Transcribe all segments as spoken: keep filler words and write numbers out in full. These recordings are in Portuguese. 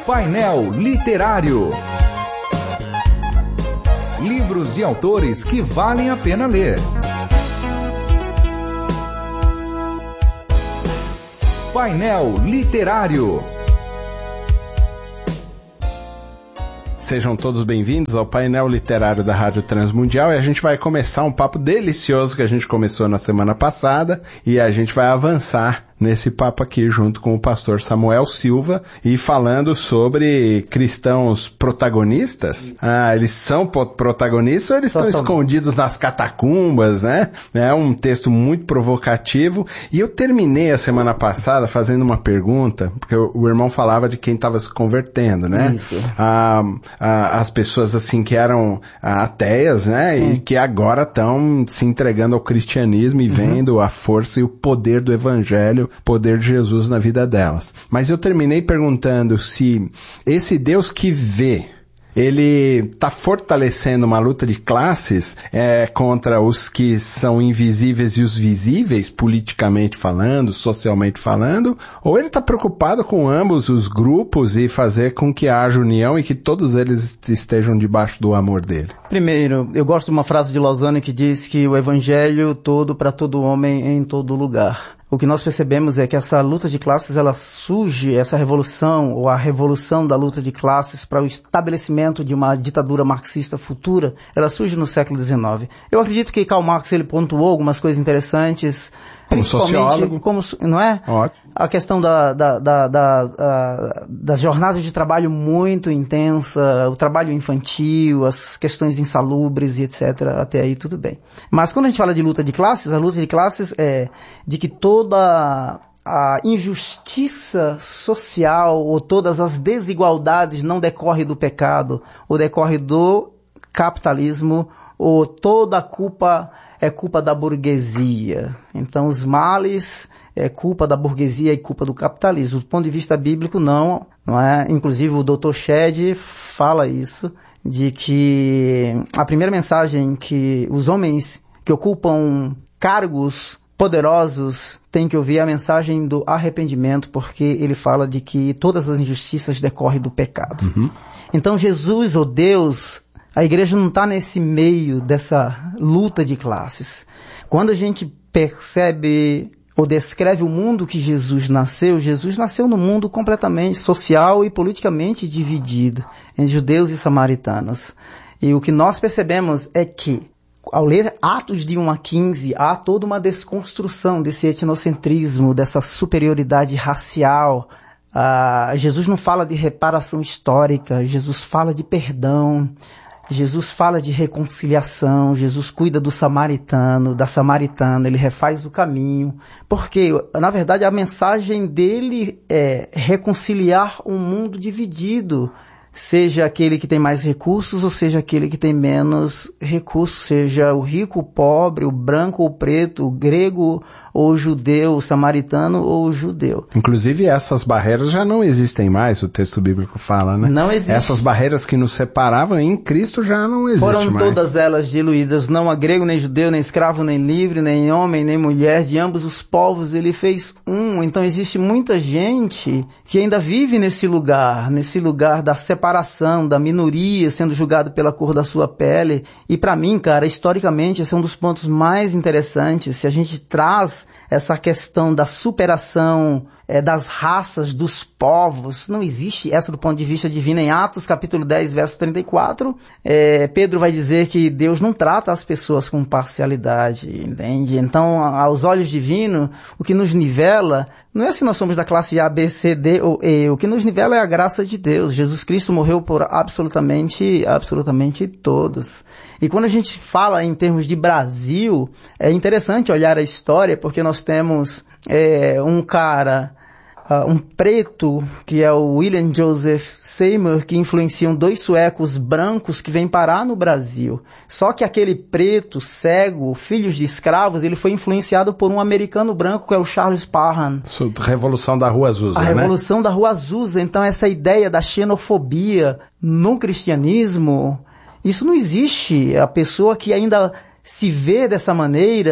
Painel Literário. Livros e autores que valem a pena ler. Painel Literário. Sejam todos bem-vindos ao painel literário da Rádio Transmundial, e a gente vai começar um papo delicioso que a gente começou na semana passada, e a gente vai avançar nesse papo aqui junto com o pastor Samuel Silva, e falando sobre cristãos protagonistas. Ah, eles são protagonistas ou eles estão escondidos nas catacumbas, né? É um texto muito provocativo, e eu terminei a semana passada fazendo uma pergunta, porque o irmão falava de quem estava se convertendo, né? Isso. Ah, ah, as pessoas assim que eram ah, ateias, né? Sim. E que agora estão se entregando ao cristianismo e vendo uhum. a força e o poder do evangelho, poder de Jesus na vida delas. Mas eu terminei perguntando se esse Deus que vê, ele está fortalecendo uma luta de classes é, contra os que são invisíveis e os visíveis, politicamente falando, socialmente falando, ou ele está preocupado com ambos os grupos e fazer com que haja união e que todos eles estejam debaixo do amor dele? Primeiro, eu gosto de uma frase de Lausanne que diz que o evangelho todo para todo homem em todo lugar. O que nós percebemos é que essa luta de classes, ela surge, essa revolução, ou a revolução da luta de classes para o estabelecimento de uma ditadura marxista futura, ela surge no século dezenove. Eu acredito que Karl Marx, ele pontuou algumas coisas interessantes, como sociólogo, como, não é? Ótimo. A questão da, da, da, da, da, das jornadas de trabalho muito intensa, o trabalho infantil, as questões insalubres e etcétera. Até aí tudo bem. Mas quando a gente fala de luta de classes, a luta de classes é de que toda a injustiça social ou todas as desigualdades não decorre do pecado, ou decorre do capitalismo, ou toda a culpa é culpa da burguesia. Então os males é culpa da burguesia e culpa do capitalismo. Do ponto de vista bíblico, não, não é? Inclusive o doutor Shedd fala isso, de que a primeira mensagem que os homens que ocupam cargos poderosos têm que ouvir é a mensagem do arrependimento, porque ele fala de que todas as injustiças decorrem do pecado. Uhum. Então Jesus, ou Deus, a igreja não está nesse meio dessa luta de classes. Quando a gente percebe ou descreve o mundo que Jesus nasceu, Jesus nasceu num mundo completamente social e politicamente dividido entre judeus e samaritanos. E o que nós percebemos é que, ao ler Atos de um a quinze, há toda uma desconstrução desse etnocentrismo, dessa superioridade racial. Ah, Jesus não fala de reparação histórica, Jesus fala de perdão. Jesus fala de reconciliação, Jesus cuida do samaritano, da samaritana, ele refaz o caminho, porque, na verdade, a mensagem dele é reconciliar um mundo dividido, seja aquele que tem mais recursos ou seja aquele que tem menos recursos, seja o rico, o pobre, o branco ou o preto, o grego ou o judeu, o samaritano ou o judeu. Inclusive essas barreiras já não existem mais, o texto bíblico fala, né? Não existe. Essas barreiras que nos separavam em Cristo já não existem mais. Foram todas elas diluídas, não há grego, nem judeu, nem escravo, nem livre, nem homem, nem mulher, de ambos os povos ele fez um. Então existe muita gente que ainda vive nesse lugar, nesse lugar da separação, da minoria sendo julgado pela cor da sua pele. E para mim, cara, historicamente esse é um dos pontos mais interessantes. Se a gente traz essa questão da superação é, das raças, dos povos, não existe essa do ponto de vista divino. Em Atos capítulo dez, verso trinta e quatro, é, Pedro vai dizer que Deus não trata as pessoas com parcialidade, entende? Então, aos olhos divinos, o que nos nivela não é se nós somos da classe A, B, C, D ou E, o que nos nivela é a graça de Deus. Jesus Cristo morreu por absolutamente, absolutamente todos. E quando a gente fala em termos de Brasil, é interessante olhar a história, porque nós temos é, um cara, uh, um preto, que é o William Joseph Seymour, que influenciam dois suecos brancos que vêm parar no Brasil. Só que aquele preto, cego, filhos de escravos, ele foi influenciado por um americano branco, que é o Charles Parham. Revolução da Rua Azusa, A né? Revolução da Rua Azusa. Então essa ideia da xenofobia no cristianismo, isso não existe. A pessoa que ainda se vê dessa maneira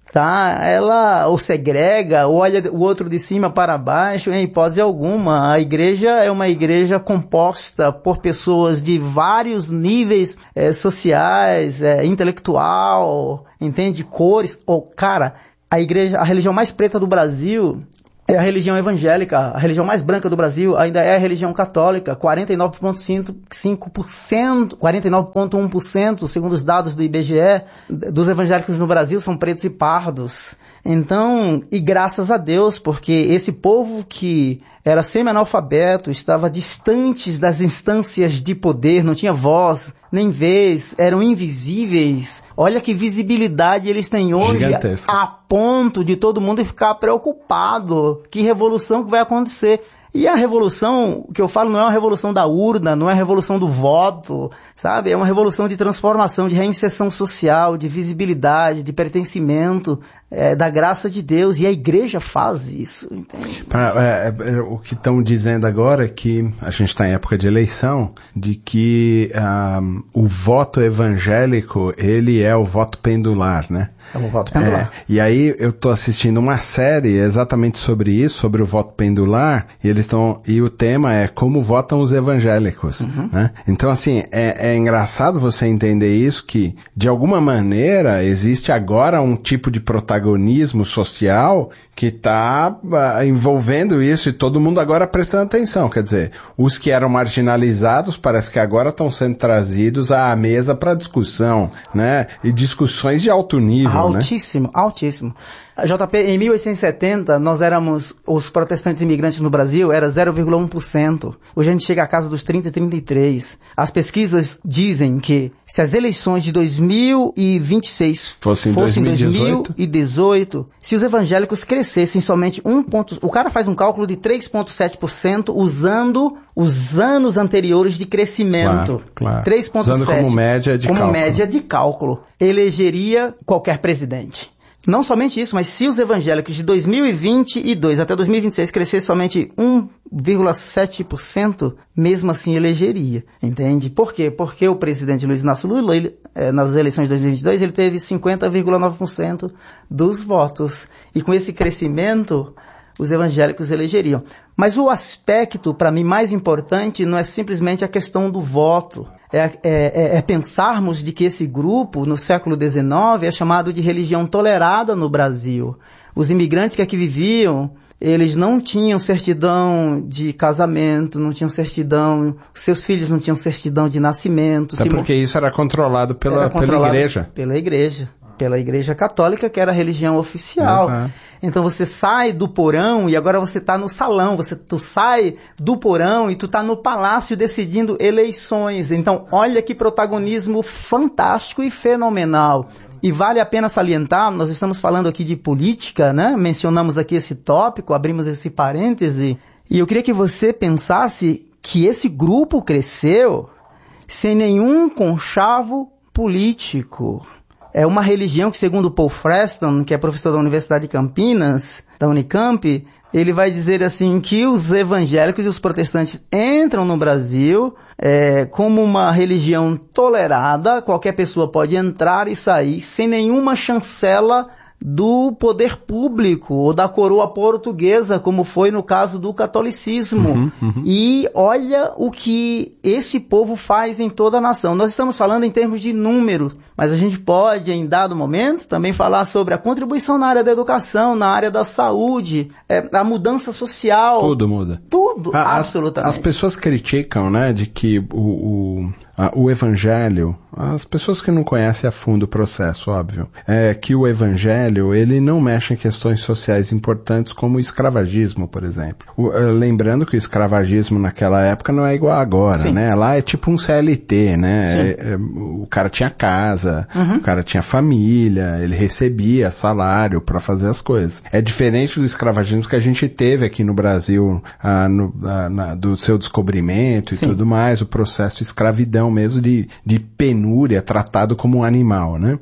tá? Ela ou segrega, ou olha o outro de cima para baixo, em hipótese alguma. A igreja é uma igreja composta por pessoas de vários níveis é, sociais, é, intelectual, entende? Cores. Ou, cara, a igreja, a religião mais preta do Brasil é a religião evangélica. A religião mais branca do Brasil ainda é a religião católica. quarenta e nove vírgula cinco por cento, quarenta e nove vírgula um por cento, segundo os dados do I B G E, dos evangélicos no Brasil são pretos e pardos. Então, e graças a Deus, porque esse povo que era semi-analfabeto, estava distante das instâncias de poder, não tinha voz, nem vez, eram invisíveis. Olha que visibilidade eles têm hoje, gigantesca, a ponto de todo mundo ficar preocupado. Que revolução que vai acontecer? E a revolução, que eu falo, não é uma revolução da urna, não é a revolução do voto, sabe? É uma revolução de transformação, de reinserção social, de visibilidade, de pertencimento, é, da graça de Deus. E a igreja faz isso, entende? É, é, o que estão dizendo agora é que a gente está em época de eleição, de que um, o voto evangélico, ele é o voto pendular, né? É o voto pendular. É, e aí eu tô assistindo uma série exatamente sobre isso, sobre o voto pendular, e eles estão, e o tema é como votam os evangélicos, uhum. né? Então assim, é, é engraçado você entender isso, que de alguma maneira existe agora um tipo de protagonismo social que está uh, envolvendo isso, e todo mundo agora prestando atenção. Quer dizer, os que eram marginalizados parece que agora estão sendo trazidos à mesa para discussão, né? E discussões de alto nível, altíssimo, né? Altíssimo. J P, em mil oitocentos e setenta, nós éramos, os protestantes imigrantes no Brasil, era zero vírgula um por cento. Hoje a gente chega à casa dos trinta, trinta e três. As pesquisas dizem que se as eleições de dois mil e vinte e seis fossem fossem dois mil e dezoito, se os evangélicos crescessem somente um ponto, o cara faz um cálculo de três vírgula sete por cento usando os anos anteriores de crescimento. Claro, claro. três vírgula sete. Usando como média de como cálculo. Como média de cálculo. Elegeria qualquer presidente. Não somente isso, mas se os evangélicos de dois mil e vinte e dois até dois mil e vinte e seis crescessem somente um vírgula sete por cento, mesmo assim elegeria, entende? Por quê? Porque o presidente Luiz Inácio Lula, ele, eh, nas eleições de dois mil e vinte e dois, ele teve cinquenta vírgula nove por cento dos votos. E com esse crescimento, os evangélicos elegeriam. Mas o aspecto, para mim, mais importante não é simplesmente a questão do voto. É, é, é pensarmos de que esse grupo, no século dezenove, é chamado de religião tolerada no Brasil. Os imigrantes que aqui viviam, eles não tinham certidão de casamento, não tinham certidão, seus filhos não tinham certidão de nascimento. Até porque isso era controlado pela, era controlado pela igreja. Pela igreja. Pela igreja católica, que era a religião oficial. Exato. Então você sai do porão e agora você está no salão, você, tu sai do porão e tu está no palácio decidindo eleições. Então olha que protagonismo fantástico e fenomenal. E vale a pena salientar, nós estamos falando aqui de política, né? Mencionamos aqui esse tópico, abrimos esse parêntese, e eu queria que você pensasse que esse grupo cresceu sem nenhum conchavo político. É uma religião que, segundo Paul Freston, que é professor da Universidade de Campinas, da Unicamp, ele vai dizer assim que os evangélicos e os protestantes entram no Brasil é, como uma religião tolerada, qualquer pessoa pode entrar e sair sem nenhuma chancela do poder público ou da coroa portuguesa, como foi no caso do catolicismo. Uhum, uhum. E olha o que esse povo faz em toda a nação. Nós estamos falando em termos de números, mas a gente pode, em dado momento, também falar sobre a contribuição na área da educação, na área da saúde, é, a mudança social. Tudo muda. Tudo, a, absolutamente. As, as pessoas criticam, né, de que o, o, a, o evangelho, as pessoas que não conhecem a fundo o processo, óbvio, é que o evangelho ele não mexe em questões sociais importantes como o escravagismo, por exemplo. O, lembrando que o escravagismo naquela época não é igual agora, Sim. né? Lá é tipo um C L T, né? É, é, o cara tinha casa, uhum. o cara tinha família, ele recebia salário para fazer as coisas. É diferente do escravagismo que a gente teve aqui no Brasil, ah, no, ah, na, do seu descobrimento e Sim. tudo mais, o processo de escravidão mesmo, de, de penúria, tratado como um animal, né?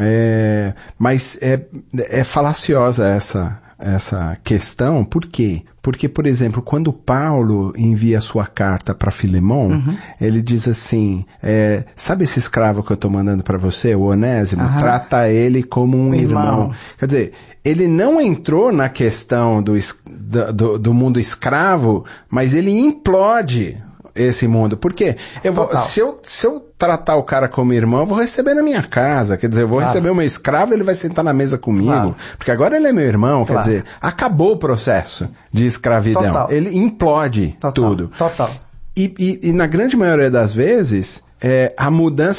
É, mas é, é falaciosa essa, essa questão, por quê? Porque, por exemplo, quando Paulo envia a sua carta para Filemon, uhum. ele diz assim, é, sabe esse escravo que eu estou mandando para você, o Onésimo? Uhum. Trata ele como um irmão. irmão. Quer dizer, ele não entrou na questão do, do, do mundo escravo, mas ele implode esse mundo. Por quê? Eu vou, se, eu, se eu tratar o cara como irmão, eu vou receber na minha casa. Quer dizer, eu vou claro. receber o meu escravo, ele vai sentar na mesa comigo. Claro. Porque agora ele é meu irmão. Claro. Quer dizer, acabou o processo de escravidão. Total. Ele implode Total. tudo. Total. E, e, e na grande maioria das vezes, é, a mudança